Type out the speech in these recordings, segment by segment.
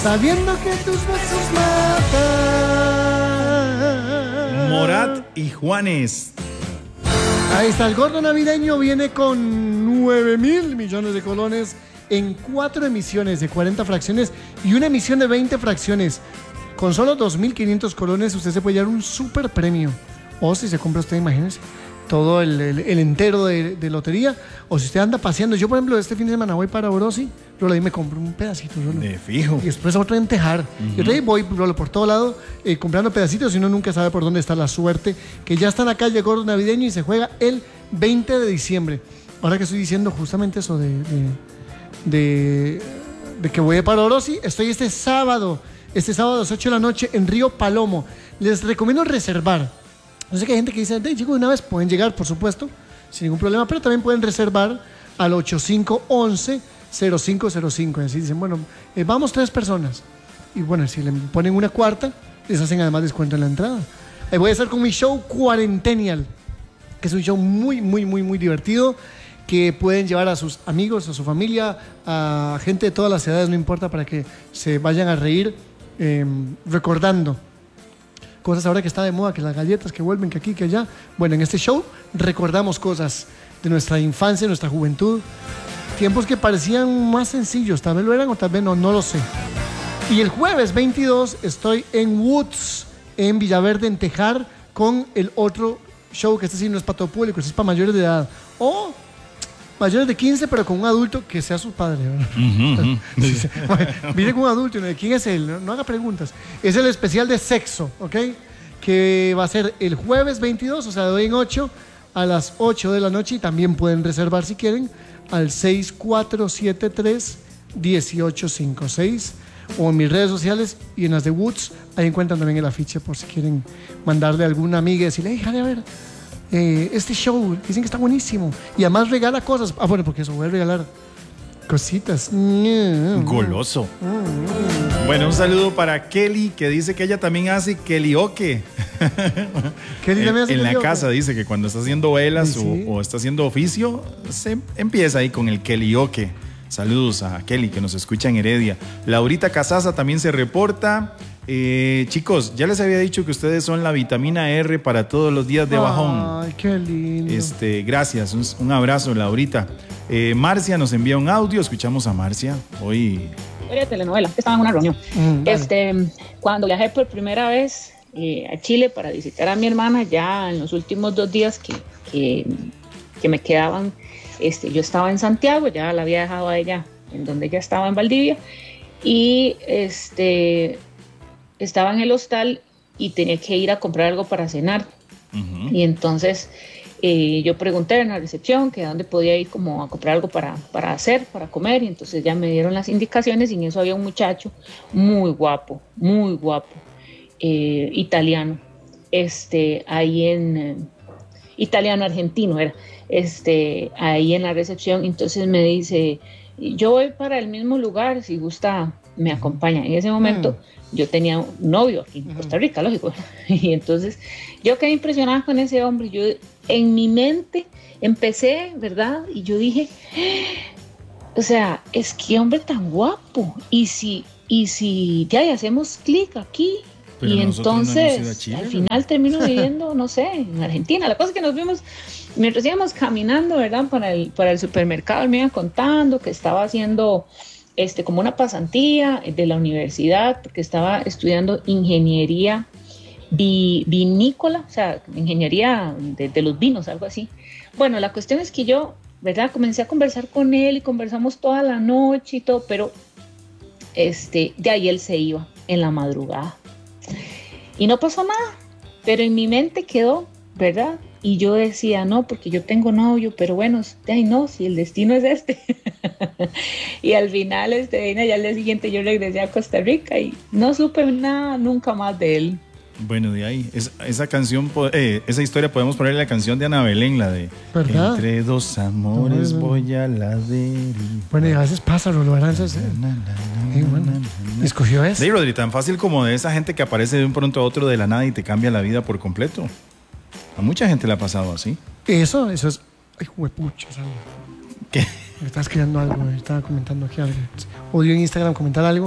sabiendo que tus besos matan. Morat y Juanes. Ahí está, el gordo navideño viene con 9,000 millones de colones en 4 emisiones de 40 fracciones y una emisión de 20 fracciones. Con solo 2,500 colones usted se puede llevar un super premio. O si se compra usted, imagínense, todo el entero de lotería. O si usted anda paseando. Yo, por ejemplo, este fin de semana voy para Orosi, Rolo, ahí me compro un pedacito. Rolo. De fijo. Y después otro en Tejar. Y otra vez voy, Rolo, por todo lado comprando pedacitos y uno nunca sabe por dónde está la suerte. Que ya está en la calle gordo navideño y se juega el 20 de diciembre. Ahora que estoy diciendo justamente eso de que voy para Orosi, estoy este sábado a las 8 de la noche en Río Palomo. Les recomiendo reservar. Yo sé que hay gente que dice, chicos, de una vez pueden llegar, por supuesto, sin ningún problema, pero también pueden reservar al 8511-0505. Y así dicen, bueno, vamos 3 personas. Y bueno, si le ponen una cuarta, les hacen además descuento en la entrada. Ahí voy a estar con mi show Cuarentenial, que es un show muy, muy, muy, muy divertido, que pueden llevar a sus amigos, a su familia, a gente de todas las edades, no importa, para que se vayan a reír recordando cosas ahora que está de moda, que las galletas que vuelven, que aquí, que allá. Bueno, en este show recordamos cosas de nuestra infancia, nuestra juventud, tiempos que parecían más sencillos, tal vez lo eran o tal vez no lo sé. Y el jueves 22 estoy en Woods, en Villaverde, en Tejar, con el otro show que este sí no es para todo público, este es para mayores de edad. O mayores de 15, pero con un adulto que sea su padre. Viene con un adulto, ¿no? ¿Quién es él? No haga preguntas. Es el especial de sexo, ¿ok? Que va a ser el jueves 22, o sea, de hoy en 8, a las 8 de la noche. Y también pueden reservar, si quieren, al 6473-1856. O en mis redes sociales y en las de Woods. Ahí encuentran también el afiche por si quieren mandarle a alguna amiga y decirle, déjale a ver. Este show, dicen que está buenísimo. Y además regala cosas. Bueno, porque eso, voy a regalar cositas. Goloso. Bueno, un saludo para Kelly, que dice que ella también hace kelioque. Kelly también hace en la kelioque. casa dice que cuando está haciendo velas Sí. o está haciendo oficio, se empieza ahí con el kelioque. Saludos a Kelly, que nos escucha en Heredia. Laurita Casaza también se reporta. Chicos, ya les había dicho que ustedes son la vitamina R para todos los días de bajón. Ay, qué lindo. Gracias, un abrazo, Laurita. Marcia nos envía un audio, escuchamos a Marcia. Hoy de telenovela, que estaba en una reunión. Vale. Cuando viajé por primera vez a Chile para visitar a mi hermana, ya en los últimos 2 días que me quedaban, yo estaba en Santiago, ya la había dejado a ella en donde ella estaba en Valdivia, y estaba en el hostal y tenía que ir a comprar algo para cenar. Y entonces yo pregunté en la recepción que dónde podía ir como a comprar algo para comer, y entonces ya me dieron las indicaciones, y en eso había un muchacho muy guapo, italiano, ahí en italiano argentino era, ahí en la recepción. Entonces me dice, yo voy para el mismo lugar, si gusta me acompaña. En ese momento yo tenía un novio aquí en Costa Rica, lógico, y entonces yo quedé impresionada con ese hombre. Yo en mi mente empecé, ¿verdad? Y yo dije, o sea, es que hombre tan guapo, y si ya hacemos clic aquí. Pero y no entonces hemos ido a Chile, al final termino viviendo, no sé, en Argentina. La cosa es que nos vimos mientras íbamos caminando, ¿verdad? Para el supermercado. Él me iba contando que estaba haciendo como una pasantía de la universidad, porque estaba estudiando ingeniería vinícola, o sea, ingeniería de los vinos, algo así. Bueno, la cuestión es que yo, ¿verdad? Comencé a conversar con él y conversamos toda la noche y todo, pero de ahí él se iba en la madrugada. Y no pasó nada, pero en mi mente quedó, ¿verdad? Y yo decía, no, porque yo tengo novio, pero bueno, ay no, si el destino es este. Y al final, ya al día siguiente yo regresé a Costa Rica y no supe nada nunca más de él. Bueno, de ahí, esa canción, esa historia podemos ponerle la canción de Ana Belén, la de ¿verdad? Entre dos amores voy a la deriva. Bueno, y a veces pasa, Rolo Aranzas. Bueno, escogió ese. Sí, Rodri, tan fácil como de esa gente que aparece de un pronto a otro de la nada y te cambia la vida por completo. A mucha gente le ha pasado así. Eso es. Ay, huepucha, ¿sabes? ¿Qué? Me estaba escribiendo algo, estaba comentando aquí algo. Odio en Instagram comentar algo,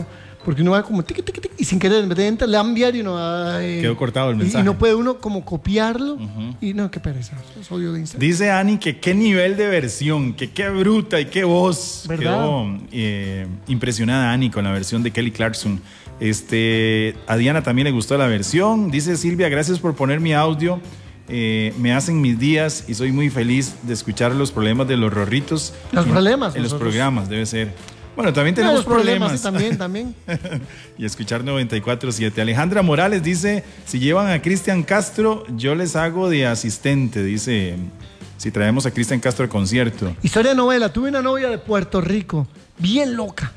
Porque uno va como tic, tic, tic, y sin querer, en vez de entrar, le dan enviar y uno quedó cortado el y mensaje. no puede uno como copiarlo. Y no, qué pereza. Es odio de Instagram. Dice Ani que qué nivel de versión, que qué bruta y qué voz. ¿Verdad? Quedó impresionada Ani con la versión de Kelly Clarkson. A Diana también le gustó la versión. Dice Silvia, gracias por poner mi audio. Me hacen mis días y soy muy feliz de escuchar los problemas de los rorritos. Los problemas. En los nosotros. programas, debe ser. Bueno, también tenemos los problemas. Sí, problemas. también. Y escuchar 94.7. Alejandra Morales dice, si llevan a Cristian Castro, yo les hago de asistente. Dice, si traemos a Cristian Castro al concierto. Historia de novela. Tuve una novia de Puerto Rico, bien loca.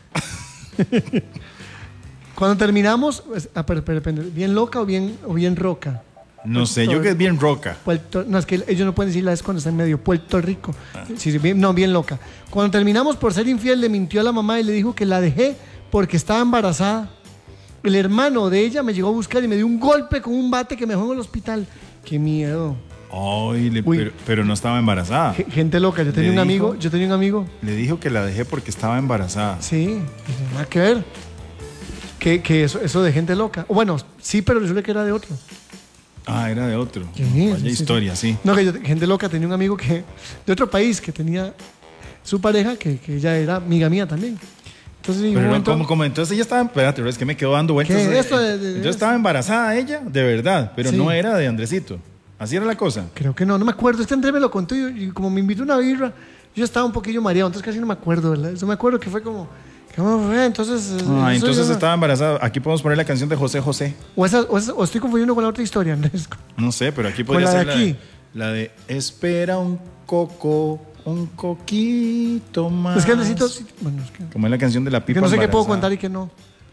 Cuando terminamos, pero depende, ¿bien loca o bien roca? No sé, yo que es bien roca. No, es que ellos no pueden decir la vez cuando está en medio. Puerto Rico. Sí, bien loca. Cuando terminamos, por ser infiel, le mintió a la mamá y le dijo que la dejé porque estaba embarazada. El hermano de ella me llegó a buscar y me dio un golpe con un bate que me dejó en el hospital. ¡Qué miedo! Ay, pero no estaba embarazada. Gente loca. Yo tenía un amigo. Le dijo que la dejé porque estaba embarazada. Sí, nada que ver. Que eso de gente loca. O bueno, sí, pero resulta que era de otro. Ah, era de otro. Sí, Vaya historia, sí. No, gente loca, tenía un amigo de otro país que tenía su pareja, que ella era amiga mía también. Entonces, en un Pero momento, como entonces ella estaba, espérate, es que me quedó dando vueltas. ¿Qué? Entonces estaba embarazada ella, de verdad, pero Sí. no era de Andresito. Así era la cosa. creo que no me acuerdo. Andrés me lo contó y como me invitó a una birra, yo estaba un poquillo mareado, entonces casi no me acuerdo, ¿verdad? Yo me acuerdo que fue como, ¿cómo fue? Entonces... Entonces estaba embarazada. Aquí podemos poner la canción de José José. O estoy confundiendo con la otra historia, Andrés. No sé, pero aquí Con podría la de ser aquí. la de espera un coquito más. Es que necesito... Bueno, es que Como es la canción de la pipa no sé qué puedo embarazada. contar y qué no.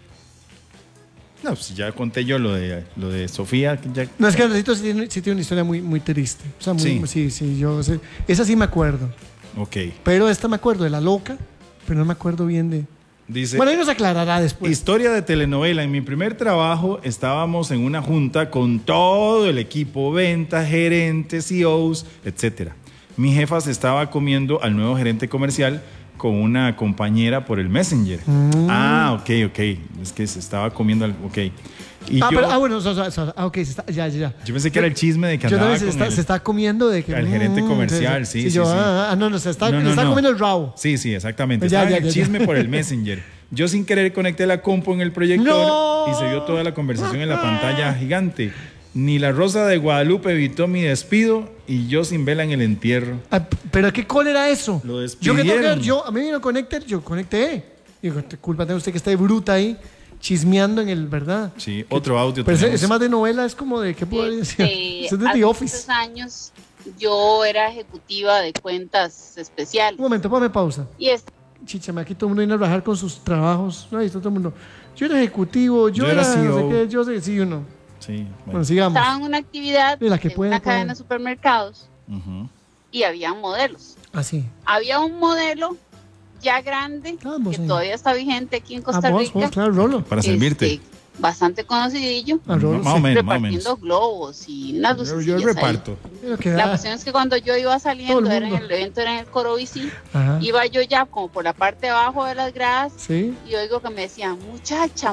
No, pues ya conté yo lo de Sofía. Que ya... No, es que Andresito sí tiene una historia muy, muy triste. O sea, sí, yo sé. Esa sí me acuerdo. Ok. Pero esta me acuerdo de la loca, pero no me acuerdo bien de... Dice, Bueno, ahí nos aclarará después. historia de telenovela. En mi primer trabajo estábamos en una junta con todo el equipo, ventas, gerentes, CEOs, etcétera. Mi jefa se estaba comiendo al nuevo gerente comercial con una compañera por el Messenger. Ah, ok. Es que se estaba comiendo ok. Y bueno, ok, ya. yo pensé que era el chisme de que Yo andaba también con se está comiendo de que... al gerente comercial, sí. No, se está comiendo el rabo. Sí, exactamente. Ya, Estaba en el ya. chisme por el Messenger. Yo sin querer conecté la compu en el proyector ¡No! y se vio toda la conversación en la pantalla gigante. Ni la Rosa de Guadalupe evitó mi despido y yo sin vela en el entierro. ¿Pero qué cólera eso? Lo Yo que despidieron. a mí me vino a conectar, yo conecté. Digo, culpa tiene usted que está de bruta ahí, chismeando en el, ¿verdad? Sí, otro audio Pero tenemos. ese más de novela es como de, ¿qué puedo decir? Es de Hace The Office. muchos años yo era ejecutiva de cuentas especiales. Un momento, ponme pausa. Y Chichame, aquí todo el mundo viene a trabajar con sus trabajos. No, ahí está todo el mundo. Yo era ejecutivo, yo era CEO. no sé qué, yo sé, sí, uno. Sí, Bueno, sigamos. estaba en una actividad De la que en puede, una cadena puede. de supermercados Ujú. y había modelos. Así. Había un modelo ya grande Vamos, que ahí. todavía está vigente aquí en Costa vos, Rica. claro, Rolo. Para servirte. Bastante conocidillo, A Rolo, Más o sí. menos, repartiendo globos y unas Yo lucecillas ahí. reparto. Lo que La da. cuestión es que cuando yo iba Todo saliendo, el era en mundo. el evento, era en el Coro Bici, Ajá. iba yo ya como por la parte de abajo de las gradas Sí. y oigo que me decían, muchacha.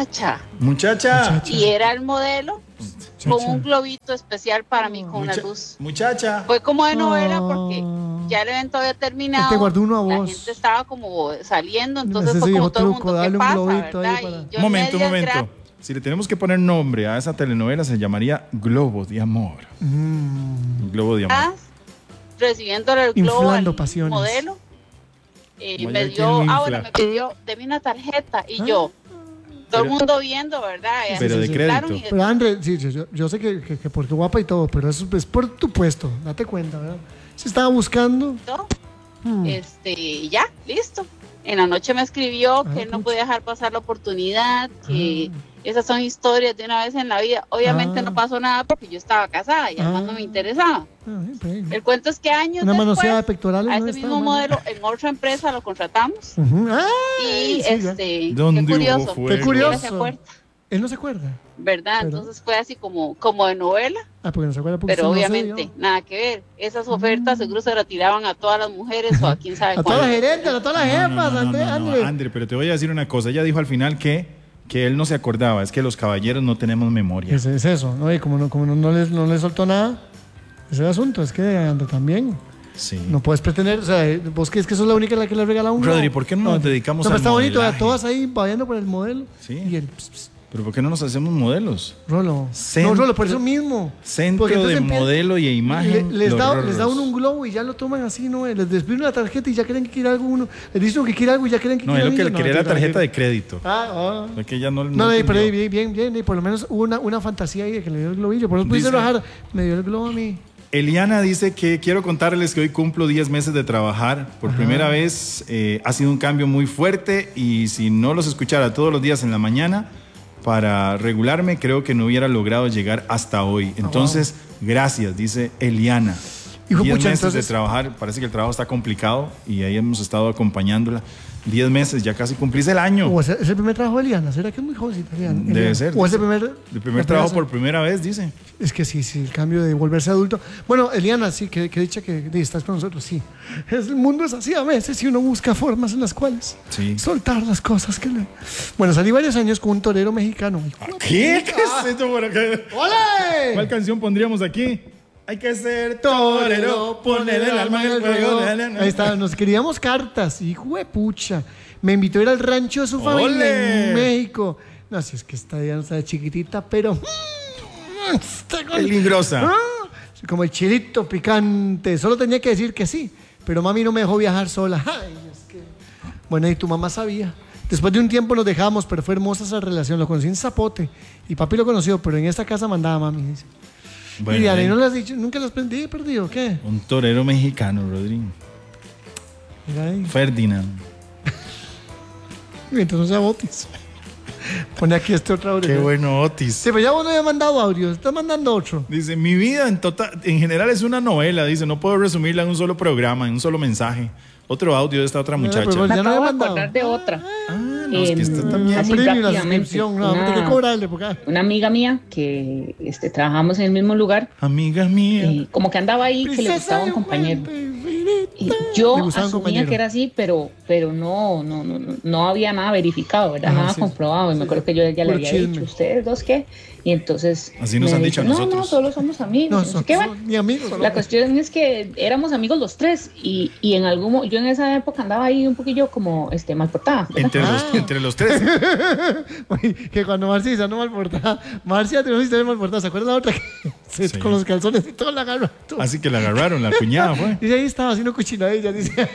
Muchacha. Y era el modelo con Chacha. un globito especial para mí con una luz. Muchacha. Fue como de novela porque Ah. ya el evento había terminado. Te guardó uno a La vos. gente estaba como saliendo, entonces Ese fue viejo como todo el truco, mundo, dale ¿qué un pasa, globito ahí verdad? para- Y yo Un momento. medio gra- Si le tenemos que poner nombre a esa telenovela, se llamaría Globo de Amor. Globo de Amor. Ah, recibiéndole el globo Inflando al pasiones. modelo. Vaya, Me ¿quién dio, lo infla? me pidió, deme una tarjeta. Y yo, todo el mundo viendo, ¿verdad? Y Pero así de se crédito. inflaron y- Pero André, sí, yo sé que por tu guapa y todo, pero eso es por tu puesto, date cuenta, ¿verdad? Se estaba buscando. todo. Hmm. Ya, listo. En la noche me escribió que él no pucha. podía dejar pasar la oportunidad, que esas son historias de una vez en la vida. Obviamente Ah. no pasó nada porque yo estaba casada y además no me interesaba. Pues, El cuento es que años una manoseada de después, pectorales. a no ese está mismo mal. modelo en otra empresa lo contratamos. Ujú. ¡Ah! Y sí, ya. ¿Dónde qué curioso. hubo fuego? Qué Él curioso. se acuerda, Él no se acuerda. ¿verdad? Pero- Entonces fue así como de novela, Porque no se acuerda. Porque pero usted no se obviamente dio. nada que ver. Esas ofertas seguro se las tiraban a todas las mujeres o a quién sabe A todas las cuándo. gerentes, a todas las jefas, André. André, pero te voy a decir una cosa. Ella dijo al final que que él no se acordaba. Es que los caballeros no tenemos memoria. Es eso, ¿no? Y como no les soltó nada, ese es el asunto, es que anda también. Sí. No puedes pretender, o sea, vos crees que sos la única a la que le regala un Rodri, ¿por qué no nos dedicamos al está bonito, modelaje? todas ahí babeando por el modelo. Sí. Y el ¿Pero por qué no nos hacemos modelos? Rolo. No, Rolo, por eso mismo. Centro de modelo y imagen. Les da uno un globo y ya lo toman así, ¿no? Les despiden una tarjeta y ya creen que quiere algo uno. Les dicen que quiere algo y ya creen que no, quiere algo. No, es lo que quería la tarjeta de crédito. Que ya no pero bien. Por lo menos hubo una fantasía ahí de que le dio el globillo. Por eso pudiste bajar. Me dio el globo a mí. Eliana dice que quiero contarles que hoy cumplo 10 meses de trabajar. Por primera vez ha sido un cambio muy fuerte y si no los escuchara todos los días en la mañana para regularme, creo que no hubiera logrado llegar hasta hoy. Entonces, gracias, dice Eliana. 10 meses de trabajar, parece que el trabajo está complicado y ahí hemos estado acompañándola. 10 meses, ya casi cumplís el año. ¿O es el primer trabajo de Eliana? ¿Será que es muy jovencita, Eliana? Debe ser. ¿O es el primer trabajo por primera vez, dice? Es que sí, el cambio de volverse adulto. Bueno, Eliana, sí, que dicha que estás con nosotros, sí. El mundo es así a veces y uno busca formas en las cuales soltar las cosas que le... Bueno, salí varios años con un torero mexicano. ¿Qué? ¿Qué es esto por acá? ¡Ole! ¿Cuál canción pondríamos aquí? Hay que ser torero, poner el alma en el juego. Ahí está, nos queríamos cartas, hijo de pucha. Me invitó a ir al rancho de su familia en México. No, si es que está de chiquitita, pero... peligrosa. Como el chilito picante. Solo tenía que decir que sí, pero mami no me dejó viajar sola. Ay, es que... Bueno, y tu mamá sabía. Después de un tiempo nos dejamos, pero fue hermosa esa relación. Lo conocí en Zapote y papi lo conoció, pero en esta casa mandaba mami, dice. Bueno, y Diana, ¿no le has dicho? ¿Nunca las perdido? ¿Qué? Un torero mexicano, Rodrigo. Mira ahí. Ferdinand. Mientras no sea Otis. Pone aquí este otro audio. Qué bueno, Otis. Sí, pero ya vos no había mandado audio, está mandando otro. Dice, mi vida en general es una novela. Dice, no puedo resumirla en un solo programa, en un solo mensaje. Otro audio de esta otra muchacha. Pero ya no había mandado. Acordar de otra. No, es que está también. Así rápidamente. Una amiga mía que trabajamos en el mismo lugar. Amiga mía. Como que andaba ahí, que le gustaba un compañero. Y yo asumía que era así, pero no había nada verificado, ¿verdad? Nada comprobado. Y me acuerdo que yo ya le había dicho, ¿ustedes dos qué? Y entonces así nos han dicho a nosotros. No, solo somos amigos. No, ni amigos. La cuestión es que éramos amigos los tres y en yo en esa época andaba ahí un poquillo como mal portada. Entre los tres. Oye, que cuando Marcia se no mal portada, Marcia tenía una historia mal portada. ¿Se acuerdan la otra? Que con los calzones y todo la agarró. Así que la agarraron, la cuñada fue. Y ahí estaba haciendo cochinadilla, dice.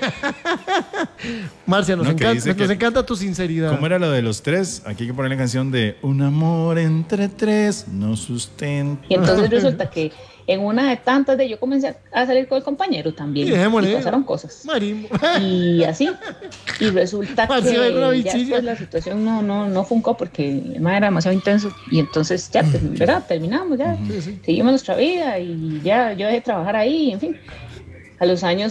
Marcia, nos encanta tu sinceridad. ¿Cómo era lo de los tres? Aquí hay que poner la canción de Un amor entre tres no sustenta. Y entonces resulta que en una de tantas yo comencé a salir con el compañero también. Y pasaron cosas. Marimbo. Y así. Y resulta que ya después la situación no funcó porque el man era demasiado intenso. Y entonces ya, ¿verdad? Terminamos ya. Seguimos nuestra vida y ya yo dejé de trabajar ahí, en fin. A los años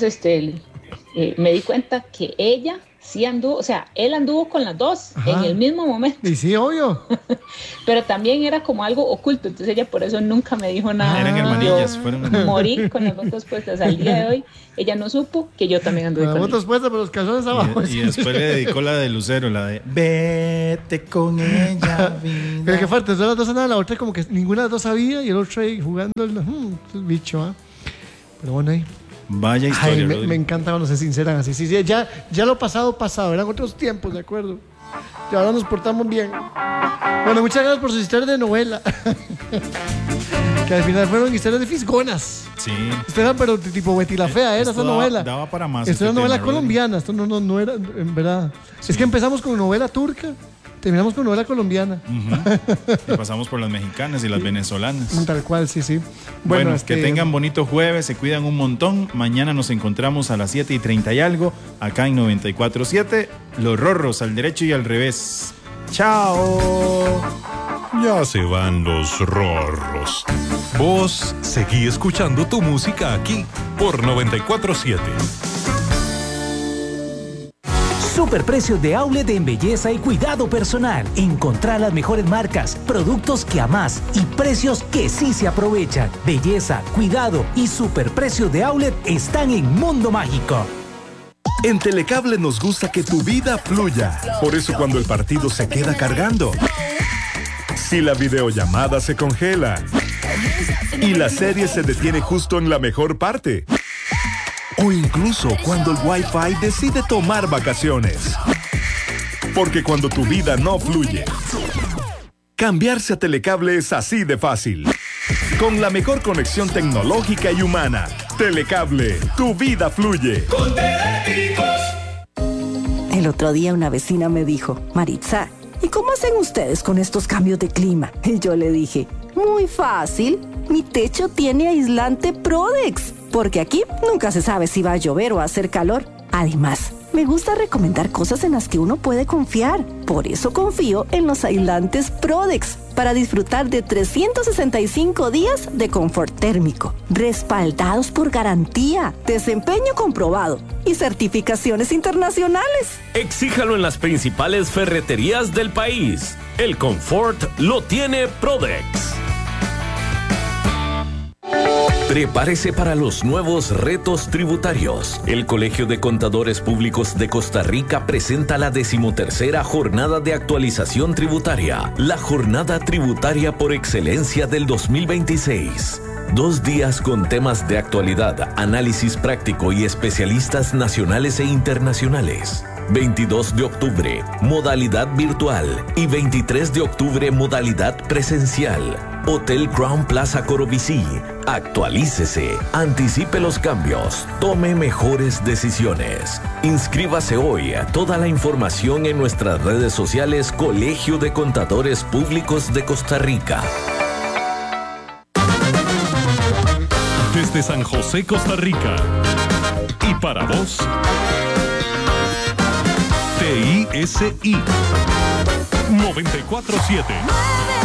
me di cuenta que ella sí anduvo, o sea, él anduvo con las dos en el mismo momento. Y sí, obvio. Pero también era como algo oculto, entonces ella por eso nunca me dijo nada. Eran hermanillas. Morí con las botas puestas. Al día de hoy, ella no supo que yo también anduve con las botas puestas, pero los calzones abajo. Y después le dedicó la de Lucero, la de Vete con ella, vida. Pero qué fuerte, las dos andaban, la otra como que ninguna de las dos sabía y el otro ahí jugando el bicho, Pero bueno, ahí. Vaya historia. Me encanta cuando se sinceran así. Sí, ya lo pasado, eran otros tiempos, ¿de acuerdo? Y ahora nos portamos bien. Bueno, muchas gracias por sus historias de novela. Que al final fueron historias de fisgonas. Sí. Esto era, pero tipo Betty la Fea, era esa novela. Daba para más. Esto era novela colombiana, esto no era, en verdad. Sí. Es que empezamos con novela turca. Terminamos con novela colombiana. Y pasamos por las mexicanas y las venezolanas. Tal cual, sí. Bueno, que tengan bonito jueves, se cuidan un montón. Mañana nos encontramos a las 7:30 y algo, acá en 94.7. Los Rorros, al derecho y al revés. ¡Chao! Ya se van los Rorros. Vos seguí escuchando tu música aquí, por 94.7. Superprecios de outlet en belleza y cuidado personal. Encontrá las mejores marcas, productos que amás y precios que sí se aprovechan. Belleza, cuidado y superprecios de outlet están en Mundo Mágico. En Telecable nos gusta que tu vida fluya. Por eso cuando el partido se queda cargando, si la videollamada se congela y la serie se detiene justo en la mejor parte, o incluso cuando el Wi-Fi decide tomar vacaciones. Porque cuando tu vida no fluye, cambiarse a Telecable es así de fácil. Con la mejor conexión tecnológica y humana. Telecable, tu vida fluye. Con Teléticos. El otro día una vecina me dijo, Maritza, ¿y cómo hacen ustedes con estos cambios de clima? Y yo le dije, muy fácil, mi techo tiene aislante Prodex, porque aquí nunca se sabe si va a llover o a hacer calor. Además, me gusta recomendar cosas en las que uno puede confiar. Por eso confío en los aislantes Prodex, para disfrutar de 365 días de confort térmico, respaldados por garantía, desempeño comprobado y certificaciones internacionales. Exíjalo en las principales ferreterías del país. El confort lo tiene Prodex. Prepárese para los nuevos retos tributarios. El Colegio de Contadores Públicos de Costa Rica presenta la 13ª Jornada de Actualización Tributaria, la jornada tributaria por excelencia del 2026. 2 días con temas de actualidad, análisis práctico y especialistas nacionales e internacionales. 22 de octubre, modalidad virtual, y 23 de octubre, modalidad presencial. Hotel Crown Plaza Corobicí. Actualícese, anticipe los cambios, tome mejores decisiones. Inscríbase hoy. Toda la información en nuestras redes sociales Colegio de Contadores Públicos de Costa Rica. Desde San José, Costa Rica. Y para vos, TISI 94.7.